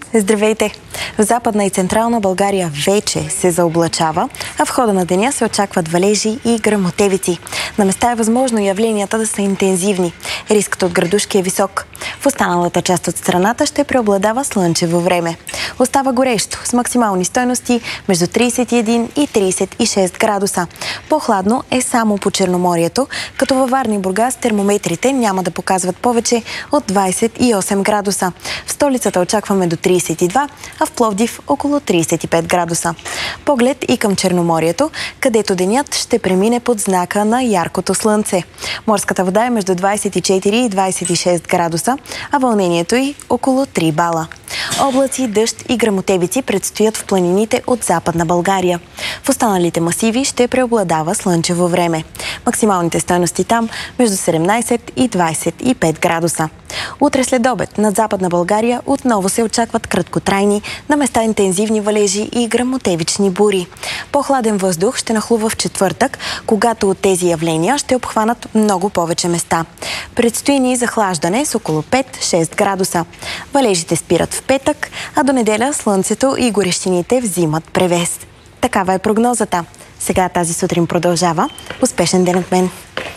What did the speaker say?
Здравейте! В Западна и Централна България вече се заоблачава, а в хода на деня се очакват валежи и гръмотевици. На места е възможно явленията да са интензивни. Рискът от градушки е висок. В останалата част от страната ще преобладава слънчево време. Остава горещо, с максимални стойности между 31 и 36 градуса. По-хладно е само по Черноморието, като във Варна и Бургас термометрите няма да показват повече от 28 градуса. В столицата очакваме до 32, а в Пловдив около 35 градуса. Поглед и към Черноморието, където денят ще премине под знака на яркото слънце. Морската вода е между 24 и 26 градуса, а вълнението й около 3 бала. Облаци, дъжд и гръмотевици предстоят в планините от Западна България. В останалите масиви ще преобладава слънчево време. Максималните стойности там между 17 и 25 градуса. Утре след обед над Западна България отново се очакват краткотрайни, на места интензивни валежи и гръмотевични бури. По-хладен въздух ще нахлува в четвъртък, когато от тези явления ще обхванат много повече места. Предстои ни захлаждане с около 5-6 градуса. Валежите спират в петък, а до неделя слънцето и горещините взимат превес. Такава е прогнозата. Сега тази сутрин продължава. Успешен ден от мен!